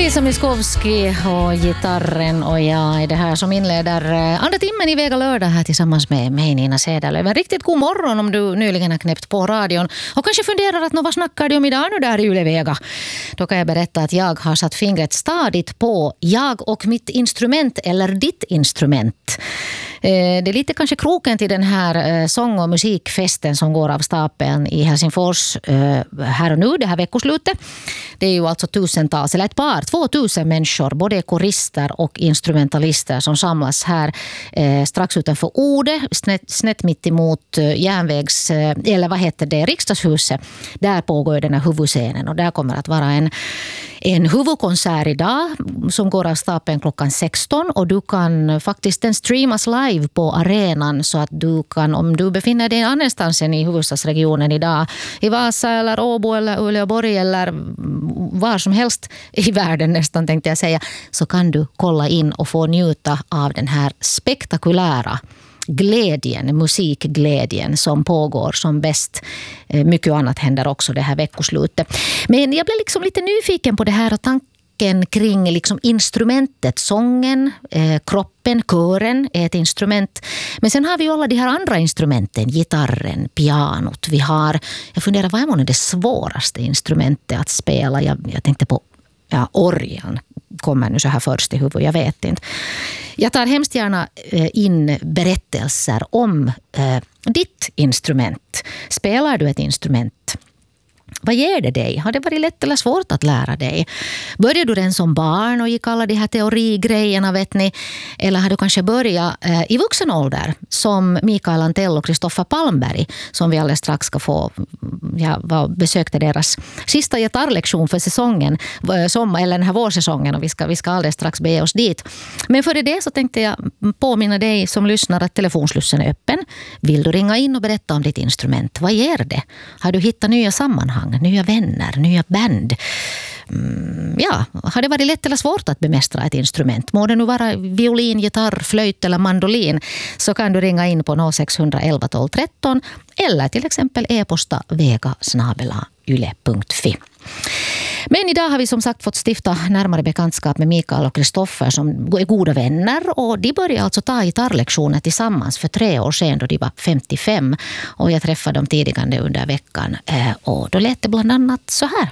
Lisa Miskovsky och gitarren och jag är det här som inleder andra timmen i Vega lördag här tillsammans med mig Nina Säderlöv. En riktigt god morgon om du nyligen har knäppt på radion och kanske funderar att vad snackar de om idag nu där i Yle Vega. Då kan jag berätta att jag har satt fingret stadigt på jag och mitt instrument eller ditt instrument. Det är lite kanske kroken till den här sång- och musikfesten som går av stapeln i Helsingfors här och nu, det här veckoslutet. Det är ju alltså tusentals, eller ett par, 2000 människor, både korister och instrumentalister som samlas här strax utanför Ode, snett mitt emot järnvägs, eller vad heter det, riksdagshuset. Där pågår den här huvudscenen och där kommer att vara en huvudkonsert idag som går av stapeln klockan 16 och du kan faktiskt den streamas live på arenan så att du kan, om du befinner dig annanstans än i huvudstadsregionen idag, i Vasa eller Åbo eller Uleåborg eller var som helst i världen nästan tänkte jag säga, så kan du kolla in och få njuta av den här spektakulära glädjen, musikglädjen som pågår som bäst. Mycket annat händer också det här veckoslutet. Men jag blev liksom lite nyfiken på det här och tanken kring liksom instrumentet, sången, kroppen, kören är ett instrument. Men sen har vi ju alla de här andra instrumenten, gitarren, pianot. Jag funderar, vad är det svåraste instrumentet att spela? Jag tänkte på orgeln. Kommer nu så här först i huvudet, jag vet inte. Jag tar hemskt gärna in berättelser om ditt instrument. Spelar du ett instrument? Vad ger det dig? Har det varit lätt eller svårt att lära dig? Började du redan som barn och gick alla de här teorigrejerna, vet ni? Eller har du kanske börjat i vuxen ålder som Mikael Antell och Kristoffer Palmberg som vi alldeles strax ska få besökte deras sista gitarrlektion för säsongen, eller den här vårsäsongen och vi ska alldeles strax bege oss dit. Men före det så tänkte jag påminna dig som lyssnar att telefonslussen är öppen. Vill du ringa in och berätta om ditt instrument? Vad ger det? Har du hittat nya sammanhang? Nya vänner, nya band. Har det varit lätt eller svårt att bemästra ett instrument? Må det nu vara violin, gitarr, flöjt eller mandolin, så kan du ringa in på 0611 12 13 eller till exempel e-posta vega@yle.fi. Men idag har vi som sagt fått stifta närmare bekantskap med Mikael och Kristoffer som är goda vänner och de började alltså ta gitarrlektioner tillsammans för 3 år sedan då de var 55 och jag träffade dem tidigare under veckan och då lät det bland annat så här.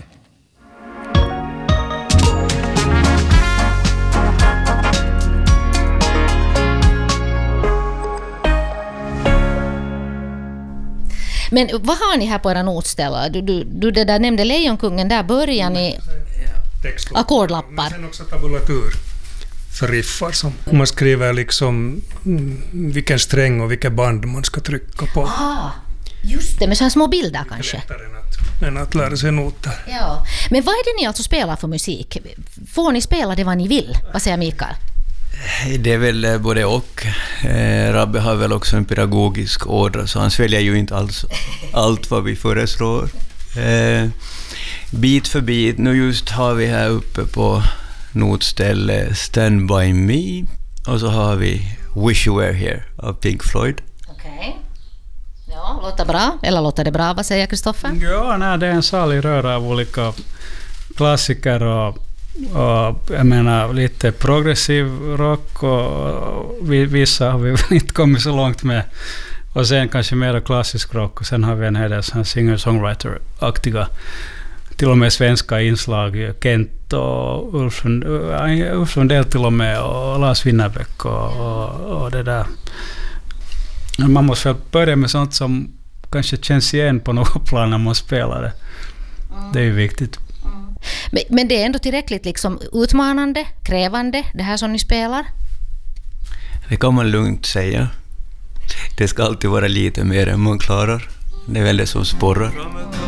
Men vad har ni här på era notställare? Du det där nämnde Lejonkungen, där börjar ni ackordlappar. Sen också tabulatur för riffar som man skriver liksom vilken sträng och vilka band man ska trycka på. Just det, med så här små bilder kanske. Det är lättare än att lära sig noter. Ja. Men vad är det ni alltså spelar för musik? Får ni spela det vad ni vill? Vad säger Mikael? Det är väl både och. Rabbe har väl också en pedagogisk ådra så han sväljer ju inte allt vad vi föreslår. Bit för bit. Nu just har vi här uppe på notställe Stand By Me och så har vi Wish You Were Here av Pink Floyd. Okej. Ja, låter bra. Eller låter det bra? Vad säger Kristoffer? Ja, det är en salig röra av olika klassiker och jag menar lite progressiv rock och vissa har vi inte kommit så långt med och sen kanske mer klassisk rock och sen har vi en hel del singer-songwriter-aktiga till och med svenska inslag, Kent och Ulf Lundell till och med och Lars Winnerbäck och det där. Man måste väl börja med sånt som kanske känns igen på något plan när man spelar det. Det är ju viktigt. Men det är ändå tillräckligt liksom utmanande, krävande, det här som ni spelar? Det kan man lugnt säga. Det ska alltid vara lite mer än man klarar. Det är väl det som sporrar.